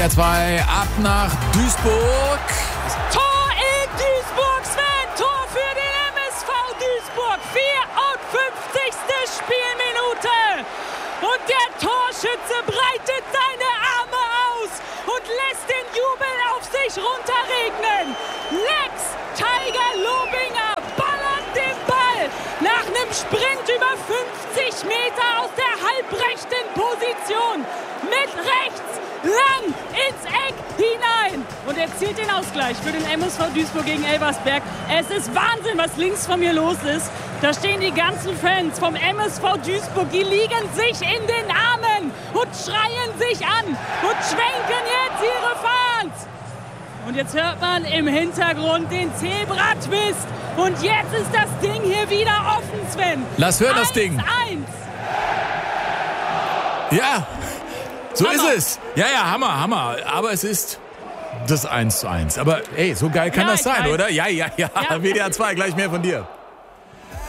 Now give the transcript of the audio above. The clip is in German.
WDR 2 ab nach Duisburg. Tor in Duisburg, Sven! Tor für den MSV Duisburg. 54. Spielminute. Und der Torschütze breitet seine Arme aus und lässt den Jubel auf sich runterregnen. Lex Tiger Lobinger ballert den Ball nach einem Sprint über 50 Meter aus der halbrechten Position mit rechts lang ins Eck hinein und erzielt den Ausgleich für den MSV Duisburg gegen Elversberg. Es ist Wahnsinn, was links von mir los ist. Da stehen die ganzen Fans vom MSV Duisburg, die liegen sich in den Armen und schreien sich an und schwenken jetzt ihre Fahns. Und jetzt hört man im Hintergrund den Zebra-Twist. Und jetzt ist das Ding hier wieder offen, Sven. Lass hören, das Ding. 1-1. Ja, so Hammer. ist es. Ja, Hammer. Aber es ist das 1:1. Aber ey, so geil kann das sein, geil. oder? Ja. WDR 2, gleich mehr von dir.